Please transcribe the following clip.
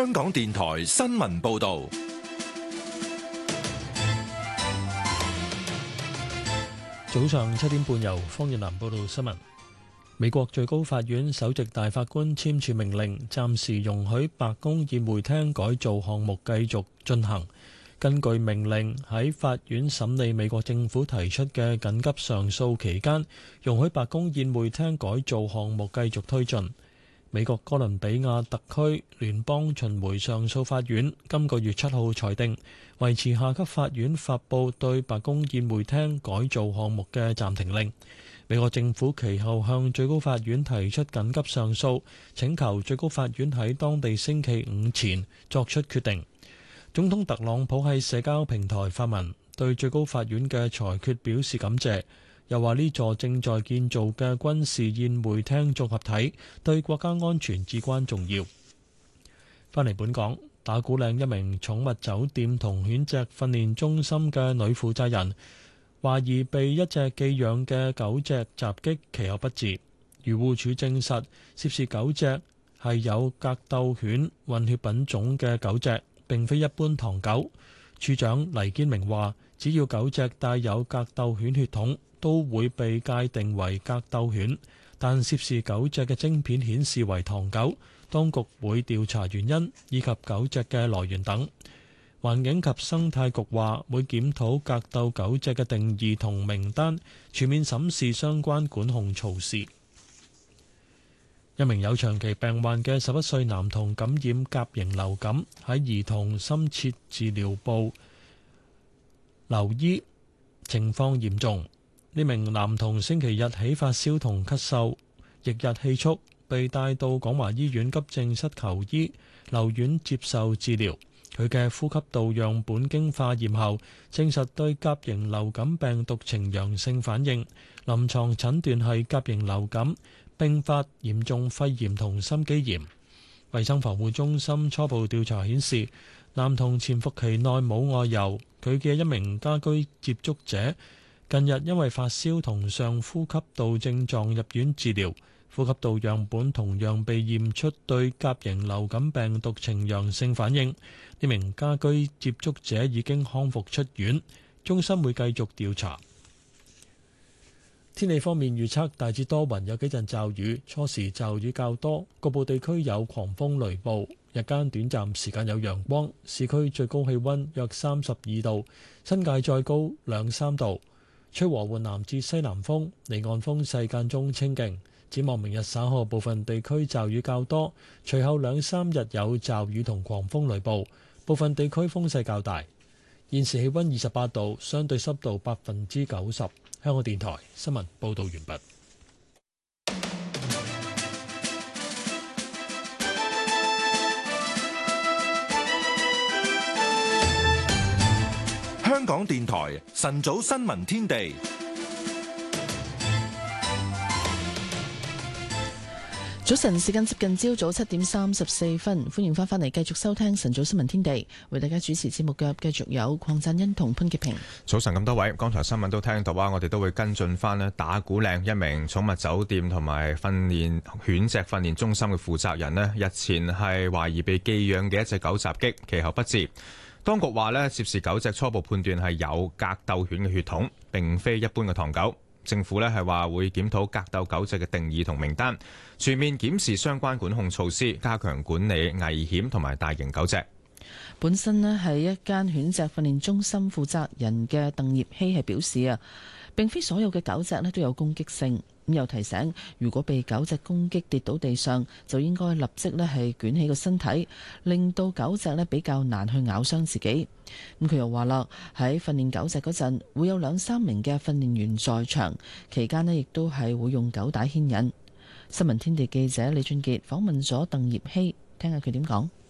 香港電台新聞報道。 早上7點半由方遠南報道新聞。美國最高法院首席大法官簽署命令，暫時容許白宮宴會廳改造項目繼續進行。根據命令，喺法院審理美國政府提出嘅緊急上訴期間，容許白宮宴會廳改造項目繼續推進。美國哥倫比亞特區聯邦巡迴上訴法院今個月7號裁定，維持下級法院發布對白宮宴會廳改造項目嘅暫停令。美國政府其後向最高法院提出緊急上訴，請求最高法院喺當地星期五前作出決定。總統特朗普喺社交平台發文，對最高法院嘅裁決表示感謝，又話呢座正在建造嘅軍事宴會廳綜合體對國家安全至關重要。返嚟本港，打鼓嶺一名寵物酒店同犬隻訓練中心嘅女負責人，懷疑被一隻寄養嘅狗隻襲擊，其後不治。漁護署證實，涉事狗隻係有格鬥犬混血品種嘅狗隻，並非一般唐狗。署長黎堅明話，只要狗隻帶有格鬥犬血統，都會被界定為格鬥犬，但涉事狗隻嘅晶片顯示為唐狗，當局會調查原因以及狗隻嘅來源等。環境及生態局話會檢討格鬥狗隻嘅定義同名單，全面審視相關管控措施。一名有長期病患嘅11歲男童感染甲型流感，喺兒童深切治療部留醫，情況嚴重。呢名男童星期日起發燒同咳嗽，翌日氣促，被帶到廣華醫院急症室求醫，留院接受治療。佢嘅呼吸道樣本經化驗後，證實對甲型流感病毒呈陽性反應，臨床診斷係甲型流感併發嚴重肺炎同心肌炎。衛生防護中心初步調查顯示，男童潛伏期內冇外遊，佢嘅一名家居接觸者近日因為發燒同上呼吸道症狀入院治療，呼吸道樣本同樣被驗出對甲型流感病毒呈陽性反應。呢名家居接觸者已經康復出院，中心會繼續調查。天氣方面預測大致多雲，有幾陣驟雨，初時驟雨較多，局部地區有狂風雷暴，日間短暫時間有陽光，市區最高氣溫約32度，新界再高2-3度，吹和緩南至西南風，離岸風勢間中清勁。展望明日稍後部分地區驟雨較多，隨後2-3日有驟雨同狂風雷暴，部分地區風勢較大。現時氣溫28度，相對濕度90%。香港電台新聞報道完畢。 香港電台晨早新聞天地。 早晨，時間接近朝早7:34，歡迎翻嚟繼續收聽晨早新聞天地，為大家主持節目嘅繼續有鄺贊恩同潘潔平。早晨咁多位，剛才新聞都聽到啊，我哋都會跟進翻咧打鼓嶺一名寵物酒店同埋犬隻訓練中心嘅負責人咧，日前係懷疑被寄養嘅一隻狗襲擊，其後不治。當局話咧，涉事狗隻初步判斷係有格鬥犬嘅血統，並非一般嘅唐狗。政府咧係話會檢討格鬥狗隻嘅定義同名單，全面檢視相關管控措施，加強管理危險同埋大型狗隻。 本身咧係一間犬隻訓練中心負責人嘅鄧業希係表示啊，並非所有嘅狗隻咧都有攻擊性。咁又提醒，如果被狗隻攻擊跌倒地上，就應該立即咧係捲起個身體，令到狗隻咧比較難去咬傷自己。咁佢又話啦，喺訓練狗隻嗰陣，會有2-3名嘅訓練員在場，期間咧亦都係會用狗帶牽引。新聞天地記者李俊傑訪問咗鄧業希，聽下佢點講。